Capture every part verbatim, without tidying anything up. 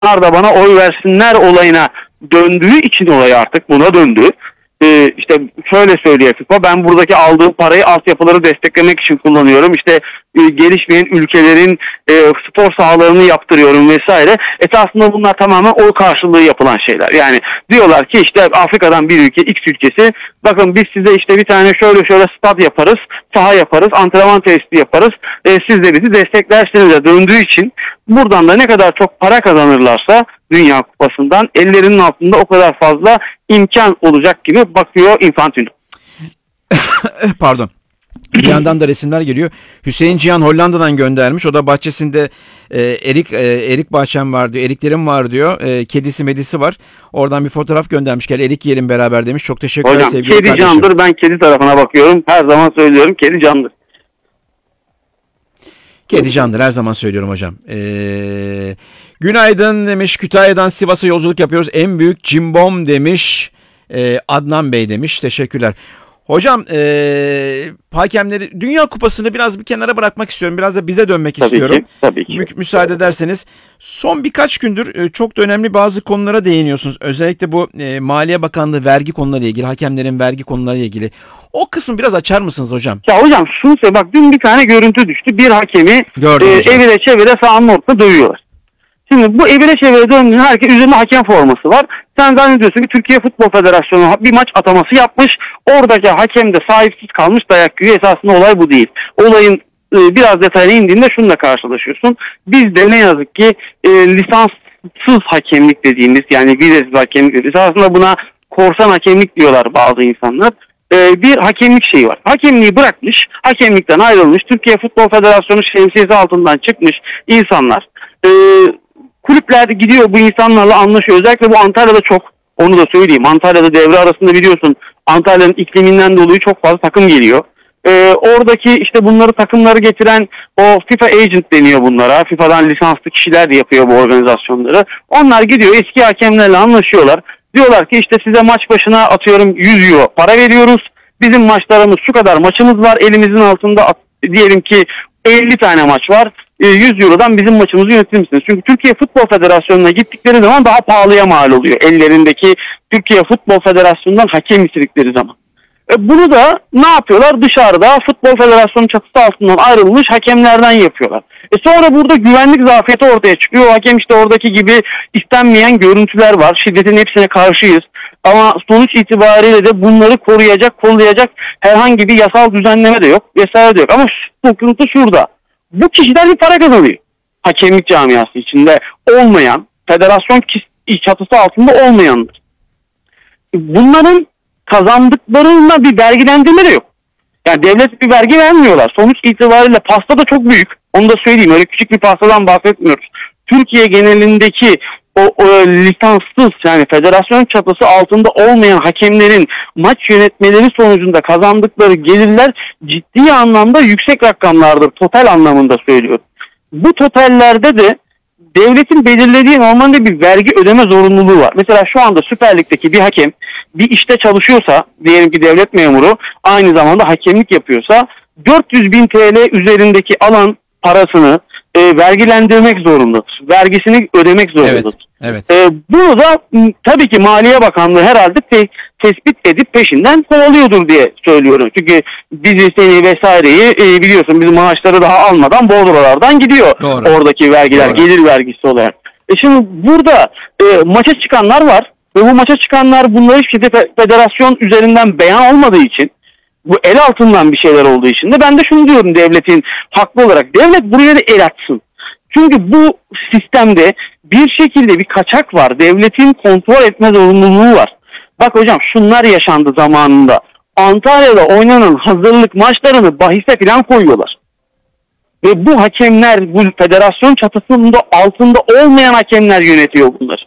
da bana oy versinler olayına döndüğü için olay artık buna döndü. Ee, işte şöyle söylüyor FIFA, ben buradaki aldığım parayı altyapıları desteklemek için kullanıyorum. İşte e, gelişmeyen ülkelerin e, spor sahalarını yaptırıyorum vesaire. Esasında bunlar tamamen oy karşılığı yapılan şeyler. Yani diyorlar ki işte Afrika'dan bir ülke, X ülkesi, bakın biz size işte bir tane şöyle şöyle stad yaparız, saha yaparız, antrenman tesisi yaparız. E, siz de bizi desteklersiniz de döndüğü için buradan da ne kadar çok para kazanırlarsa Dünya Kupası'ndan ellerinin altında o kadar fazla imkan olacak gibi bakıyor Infantino. Pardon. Bir yandan da resimler geliyor. Hüseyin Cihan Hollanda'dan göndermiş. O da bahçesinde e, erik e, erik bahçem var diyor. Eriklerim var diyor. E, kedisi medisi var. Oradan bir fotoğraf göndermiş. Gel erik yiyelim beraber demiş. Çok teşekkürler Hocam, sevgili kedi kardeşim. candır. Ben kedi tarafına bakıyorum. Her zaman söylüyorum, kedi candır. Kedi candır, her zaman söylüyorum hocam. Ee, günaydın demiş. Kütahya'dan Sivas'a yolculuk yapıyoruz. En büyük cimbom demiş. Ee, Adnan Bey demiş. Teşekkürler. Hocam ee, hakemleri, Dünya Kupası'nı biraz bir kenara bırakmak istiyorum. Biraz da bize dönmek tabii istiyorum. Ki, tabii ki. Mü- müsaade ederseniz. Son birkaç gündür e, çok da önemli bazı konulara değiniyorsunuz. Özellikle bu e, Maliye Bakanlığı vergi konularıyla ilgili, hakemlerin vergi konularıyla ilgili. O kısmı biraz açar mısınız hocam? Ya hocam şunu söyle, bak dün bir tane görüntü düştü. Bir hakemi e, evire çevire sahanın ortasında dövüyorlar. Şimdi bu evire çevire döndüğünde herkes üzerinde hakem forması var. Sen zannediyorsun ki Türkiye Futbol Federasyonu bir maç ataması yapmış. Oradaki hakem de sahipsiz kalmış, dayak yiyor. Esasında olay bu değil. Olayın e, biraz detayına indiğinde şununla karşılaşıyorsun. Bizde ne yazık ki e, lisanssız hakemlik dediğimiz, yani vizesiz hakemlik dediğimiz, aslında buna korsan hakemlik diyorlar bazı insanlar. E, bir hakemlik şeyi var. Hakemliği bırakmış, hakemlikten ayrılmış, Türkiye Futbol Federasyonu şemsiyesi altından çıkmış insanlar. E, kulüplerde gidiyor, bu insanlarla anlaşıyor. Özellikle bu Antalya'da çok, onu da söyleyeyim. Antalya'da devre arasında biliyorsun Antalya'nın ikliminden dolayı çok fazla takım geliyor. Ee, oradaki işte bunları takımları getiren o FIFA agent deniyor bunlara. FIFA'dan lisanslı kişiler de yapıyor bu organizasyonları. Onlar gidiyor eski hakemlerle anlaşıyorlar. Diyorlar ki işte size maç başına atıyorum yüz euro para veriyoruz. Bizim maçlarımız şu kadar maçımız var. Elimizin altında diyelim ki elli tane maç var. yüz eurodan bizim maçımızı yönetir misiniz? Çünkü Türkiye Futbol Federasyonu'na gittikleri zaman daha pahalıya mal oluyor. Ellerindeki Türkiye Futbol Federasyonu'ndan hakem istedikleri zaman. E bunu da ne yapıyorlar? Dışarıda Futbol Federasyonu çatısı altından ayrılmış hakemlerden yapıyorlar. E sonra burada güvenlik zafiyeti ortaya çıkıyor. O hakem işte oradaki gibi istenmeyen görüntüler var. Şiddetin hepsine karşıyız. Ama sonuç itibariyle de bunları koruyacak, kollayacak herhangi bir yasal düzenleme de yok. Vesaire de yok. Ama sıkıntı şurada. Bu kişiler bir para kazanıyor. Hakemlik camiası içinde olmayan, federasyon çatısı altında olmayanlar. Bunların kazandıklarına bir vergilendirme de yok. Yani devlet bir vergi vermiyorlar. Sonuç itibariyle pasta da çok büyük. Onu da söyleyeyim. Öyle küçük bir pastadan bahsetmiyoruz. Türkiye genelindeki o, o lisanssız, yani federasyon çatısı altında olmayan hakemlerin maç yönetmeleri sonucunda kazandıkları gelirler ciddi anlamda yüksek rakamlardır. Total anlamında söylüyorum. Bu totallerde de devletin belirlediği normalde bir vergi ödeme zorunluluğu var. Mesela şu anda Süper Lig'deki bir hakem bir işte çalışıyorsa, diyelim ki devlet memuru aynı zamanda hakemlik yapıyorsa dört yüz bin T L üzerindeki alan parasını e, vergilendirmek zorundadır. Vergisini ödemek zorundadır. Evet, evet. E, bunu da m, tabii ki Maliye Bakanlığı herhalde te- tespit edip peşinden kovalıyordur diye söylüyorum. Çünkü dizisini vesaireyi e, biliyorsun bizim maaşları daha almadan bordrolardan gidiyor. Doğru. Oradaki vergiler, Doğru. gelir vergisi olarak. E şimdi burada e, maça çıkanlar var ve bu maça çıkanlar bunları hiçbir şekilde federasyon üzerinden beyan olmadığı için, bu el altından bir şeyler olduğu için de ben de şunu diyorum, devletin haklı olarak devlet buraya da el atsın. Çünkü bu sistemde bir şekilde bir kaçak var. Devletin kontrol etme zorunluluğu var. Bak hocam, şunlar yaşandı zamanında. Antalya'da oynanan hazırlık maçlarını bahise falan koyuyorlar. Ve bu hakemler, bu federasyon çatısında altında olmayan hakemler yönetiyor bunları.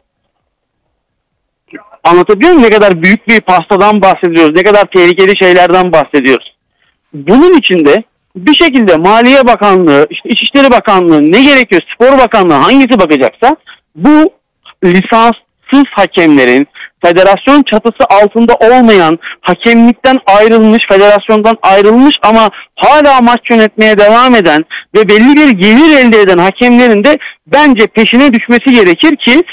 Anlatabiliyor muyum? Ne kadar büyük bir pastadan bahsediyoruz. Ne kadar tehlikeli şeylerden bahsediyoruz. Bunun içinde bir şekilde Maliye Bakanlığı, işte İçişleri Bakanlığı, ne gerekiyor, Spor Bakanlığı hangisi bakacaksa bu lisanssız bağımsız hakemlerin, federasyon çatısı altında olmayan, hakemlikten ayrılmış, federasyondan ayrılmış ama hala maç yönetmeye devam eden ve belli bir gelir elde eden hakemlerin de bence peşine düşmesi gerekir ki